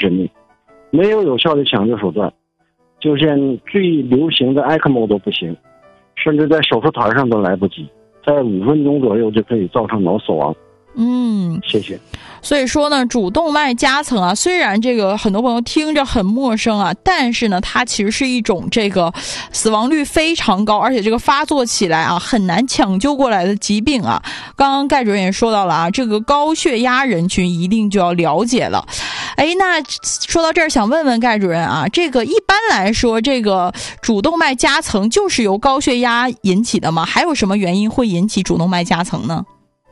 致命，没有有效的抢救手段，就像最流行的 ECMO 都不行，甚至在手术台上都来不及，在5分钟左右就可以造成脑死亡。谢谢。 所以说呢，主动脉夹层啊，虽然这个很多朋友听着很陌生啊，但是呢，它其实是一种这个死亡率非常高，而且这个发作起来啊很难抢救过来的疾病啊。刚刚盖主任也说到了啊，这个高血压人群一定就要了解了。那说到这儿，想问问盖主任啊，这个一般来说，这个主动脉夹层就是由高血压引起的吗？还有什么原因会引起主动脉夹层呢？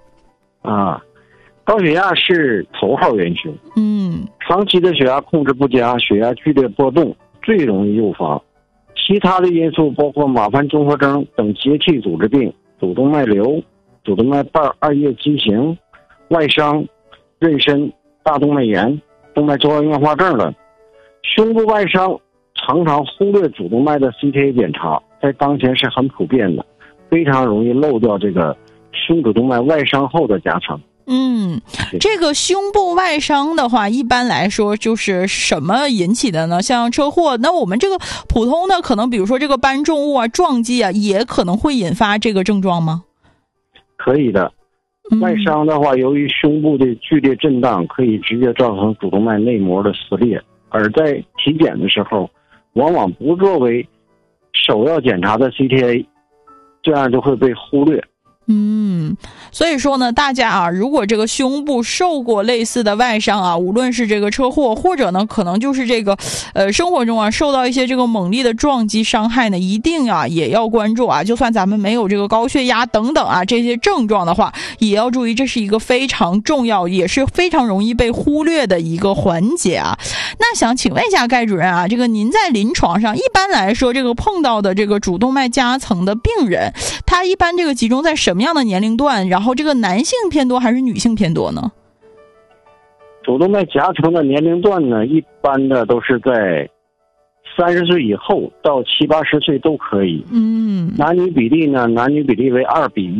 高血压是头号元凶。长期的血压控制不佳，血压剧烈波动最容易诱发。其他的因素包括马凡综合征等结缔组织病、主动脉瘤、主动脉瓣2叶畸形、外伤、妊娠、大动脉炎、动脉粥样硬化症了。胸部外伤常常忽略主动脉的 CTA 检查，在当前是很普遍的，非常容易漏掉这个胸主动脉外伤后的夹层。 这个胸部外伤的话，一般来说就是什么引起的呢？像车祸，那我们这个普通的可能比如说这个搬重物啊、撞击啊，也可能会引发这个症状吗？ 可以的。外伤的话，由于胸部的剧烈震荡，可以直接造成主动脉内膜的撕裂，而在体检的时候往往不作为首要检查的 CTA， 这样就会被忽略。 所以说呢，大家啊，如果这个胸部受过类似的外伤啊，无论是这个车祸，或者呢可能就是这个生活中啊受到一些这个猛烈的撞击伤害呢，一定啊也要关注啊，就算咱们没有这个高血压等等啊这些症状的话，也要注意，这是一个非常重要也是非常容易被忽略的一个环节啊。那想请问一下盖主任啊，这个您在临床上一般来说这个碰到的这个主动脉夹层的病人，他一般这个集中在什么样的年龄段，然后这个男性偏多还是女性偏多呢？ 主动脉夹层的年龄段呢，一般的都是在30岁以后到70、80岁都可以。男女比例呢，男女比例为2比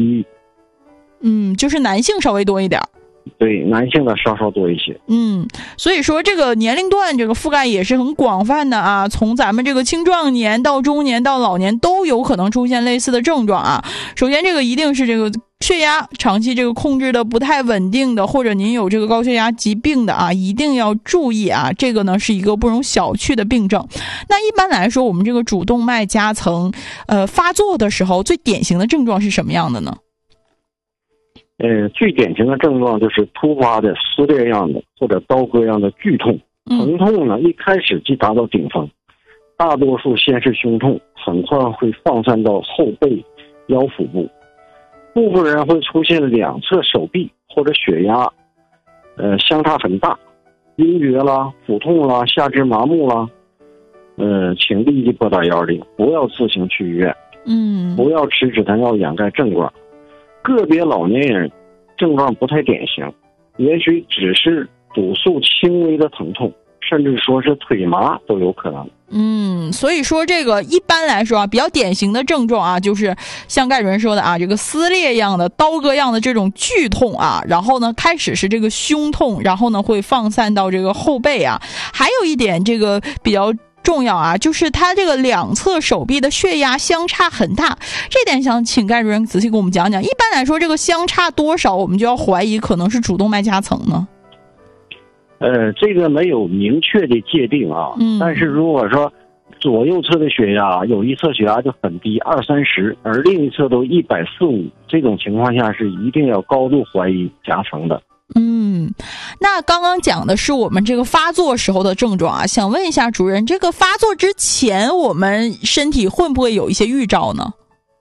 1。 就是男性稍微多一点。 对，男性的稍稍多一些。 所以说这个年龄段这个覆盖也是很广泛的啊，从咱们这个青壮年到中年到老年都有可能出现类似的症状啊。首先这个一定是这个血压长期这个控制的不太稳定的，或者您有这个高血压疾病的啊，一定要注意啊，这个呢是一个不容小觑的病症。那一般来说，我们这个主动脉夹层发作的时候，最典型的症状是什么样的呢？ 最典型的症状就是突发的撕裂样的或者刀割样的剧痛。疼痛呢，一开始即达到顶峰，大多数先是胸痛，很快会放散到后背、腰腹部。部分人会出现两侧手臂或者血压相差很大，晕厥啦、腹痛啦、下肢麻木啦。请立即拨打120，不要自行去医院。不要吃止疼药掩盖症状。个别老年人症状不太典型，也许只是主诉轻微的疼痛，甚至说是腿麻都有可能。 所以说这个一般来说啊，比较典型的症状啊，就是像盖主任说的啊，这个撕裂样的、刀割样的这种剧痛啊，然后呢开始是这个胸痛，然后呢会放散到这个后背啊。还有一点这个比较重要啊，就是他这个两侧手臂的血压相差很大，这点想请盖主任仔细给我们讲讲。一般来说，这个相差多少，我们就要怀疑可能是主动脉夹层呢？ 这个没有明确的界定啊。但是如果说左右侧的血压有一侧血压就很低，230，而另一侧都140-150，这种情况下是一定要高度怀疑夹层的。 那刚刚讲的是我们这个发作时候的症状啊，想问一下主任，这个发作之前我们身体会不会有一些预兆呢？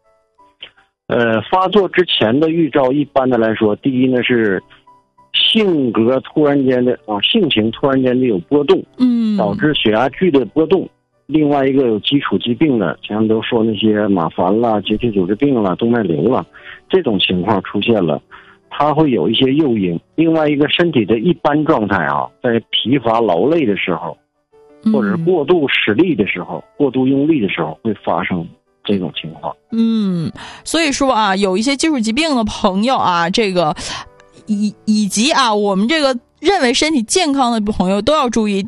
发作之前的预兆一般的来说，第一呢是性情突然间的有波动，导致血压剧烈波动。另外一个有基础疾病的，前面都说那些马凡啦、结缔组织病啦、动脉瘤啦，这种情况出现了，它会有一些诱因。另外一个身体的一般状态啊，在疲乏劳累的时候，或者过度使力的时候、过度用力的时候，会发生这种情况。 所以说啊，有一些基础疾病的朋友啊，这个以及啊，我们这个认为身体健康的朋友都要注意。